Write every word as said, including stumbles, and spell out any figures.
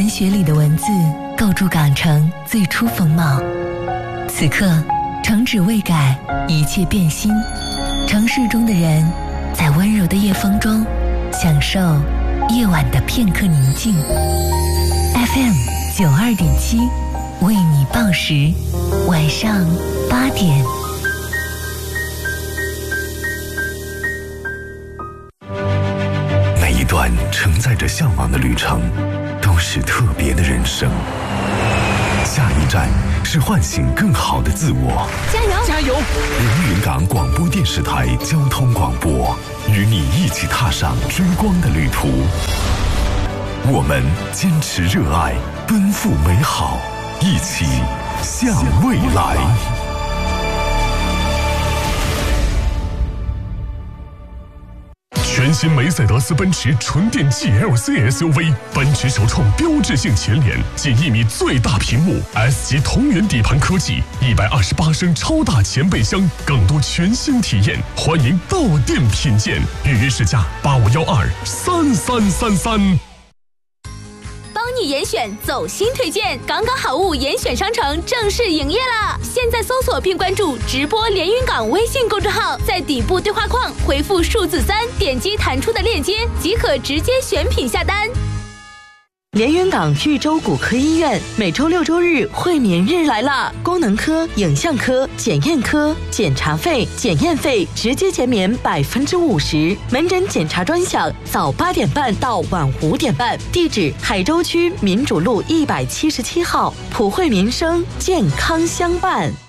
文学里的文字构筑港城最初风貌。此刻，城址未改，一切变新。城市中的人，在温柔的夜风中，享受夜晚的片刻宁静。F M 九二点七，为你报时，晚上八点。 每一段承载着向往的旅程，都是特别的人生。下一站是唤醒更好的自我。 加油！ 加油！ 连云港广播电视台交通广播，与你一起踏上追光的旅途。我们坚持热爱，奔赴美好，一起向未来。 全新梅赛德斯奔驰纯电 G L C S U V， 奔驰首创标志性前脸，近一米最大屏幕 ，S 级同源底盘科技，一百二十八升超大前备箱，更多全新体验，欢迎到店品鉴，预约试驾八五幺二三三三三。 帮你严选走心推荐，港港好物严选商城正式营业啦！现在搜索并关注直播连云港微信公众号，在底部对话框回复数字三，点击弹出的链接即可直接选品下单。 连云港豫州骨科医院每周六周日会眠日来啦！功能科、影像科、检验科检查费、检验费直接减免百分之五十，门诊检查专享，早八点半到晚五点半。地址：海州区民主路一百七十七号，普惠民生，健康相伴。